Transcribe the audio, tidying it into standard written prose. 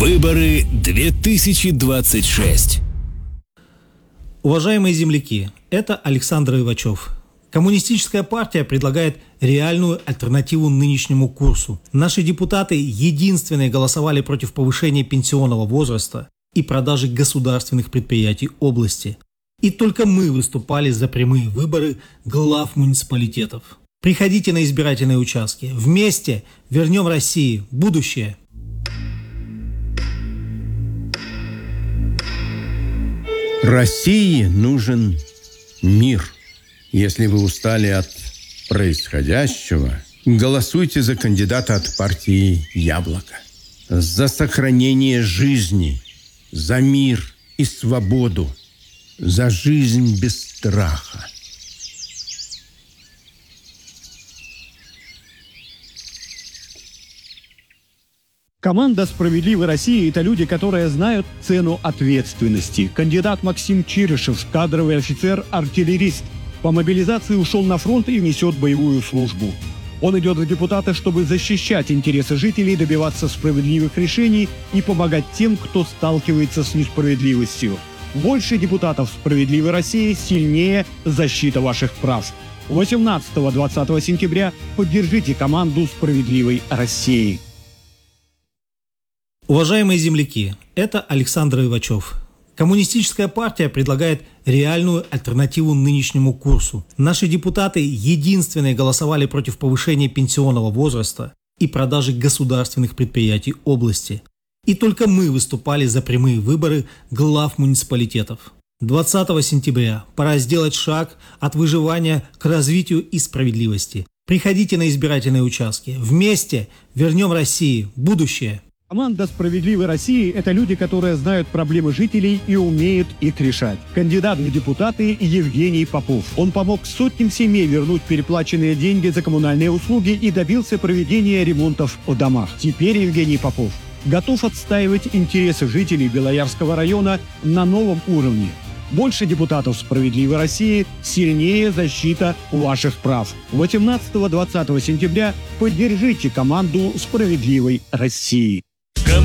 Выборы 2026. Уважаемые земляки, это Александр Ивачев. Коммунистическая партия предлагает реальную альтернативу нынешнему курсу. Наши депутаты единственные голосовали против повышения пенсионного возраста и продажи государственных предприятий области. И только мы выступали за прямые выборы глав муниципалитетов. Приходите на избирательные участки. Вместе вернем России будущее. России нужен мир. Если вы устали от происходящего, голосуйте за кандидата от партии «Яблоко». За сохранение жизни, за мир и свободу, за жизнь без страха. Команда «Справедливой России» – это люди, которые знают цену ответственности. Кандидат Максим Чирышев, кадровый офицер-артиллерист. По мобилизации ушел на фронт и несет боевую службу. Он идет в депутаты, чтобы защищать интересы жителей, добиваться справедливых решений и помогать тем, кто сталкивается с несправедливостью. Больше депутатов «Справедливой России» сильнее защита ваших прав. 18-20 сентября поддержите команду «Справедливой России». Уважаемые земляки, это Александр Ивачев. Коммунистическая партия предлагает реальную альтернативу нынешнему курсу. Наши депутаты единственные голосовали против повышения пенсионного возраста и продажи государственных предприятий области. И только мы выступали за прямые выборы глав муниципалитетов. 20 сентября пора сделать шаг от выживания к развитию и справедливости. Приходите на избирательные участки. Вместе вернем России будущее. Команда «Справедливой России» – это люди, которые знают проблемы жителей и умеют их решать. Кандидат в депутаты Евгений Попов. Он помог сотням семей вернуть переплаченные деньги за коммунальные услуги и добился проведения ремонтов в домах. Теперь Евгений Попов готов отстаивать интересы жителей Белоярского района на новом уровне. Больше депутатов «Справедливой России», сильнее защита ваших прав. 18-20 сентября поддержите команду «Справедливой России».